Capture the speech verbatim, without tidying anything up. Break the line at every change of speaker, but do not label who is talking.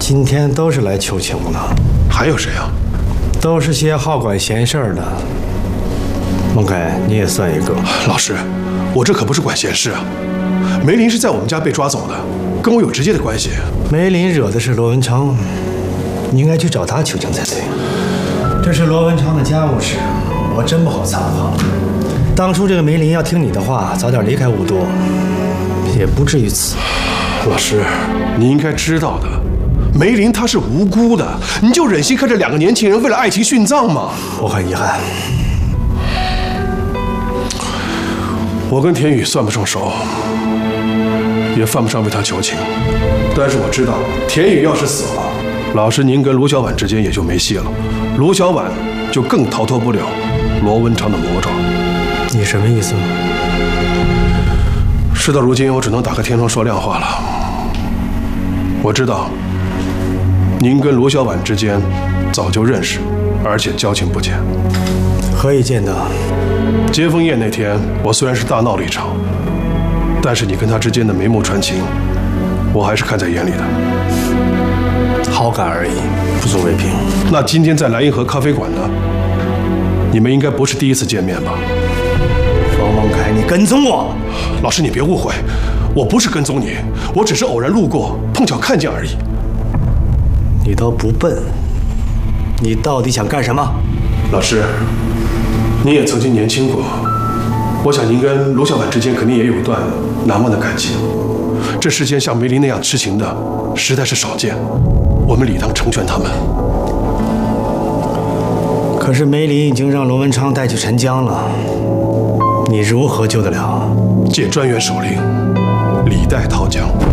今天都是来求情的。
还有谁啊？
都是些好管闲事儿的。孟凯，你也算一个。
老师，我这可不是管闲事啊。梅林是在我们家被抓走的，跟我有直接的关系。
梅林惹的是罗文昌，你应该去找他求情才对。这是罗文昌的家务事，我真不好掺和。当初这个梅林要听你的话，早点离开雾都，也不至于此。
老师，你应该知道的，梅林她是无辜的，你就忍心看这两个年轻人为了爱情殉葬吗？
我很遗憾。
我跟田宇算不上熟，也犯不上为他求情，但是我知道，田宇要是死了，老师您跟卢小婉之间也就没戏了，卢小婉就更逃脱不了罗文昌的魔爪。
你什么意思？
事到如今，我只能打开天窗说亮话了。我知道，您跟卢小婉之间早就认识，而且交情不浅。
何以见得？
接风宴那天，我虽然是大闹了一场，但是你跟他之间的眉目传情，我还是看在眼里的。
好感而已，不足为凭。
那今天在莱茵河咖啡馆呢？你们应该不是第一次见面吧？
冯孟凯，你跟踪我！
老师，你别误会，我不是跟踪你，我只是偶然路过，碰巧看见而已。
你倒不笨，你到底想干什么？
老师，您也曾经年轻过，我想您跟卢小婉之间肯定也有一段难忘的感情。这世间像梅林那样痴情的，实在是少见，我们理当成全他们。
可是梅林已经让罗文昌带去陈江了，你如何救得了？
借专员手令，李代桃江。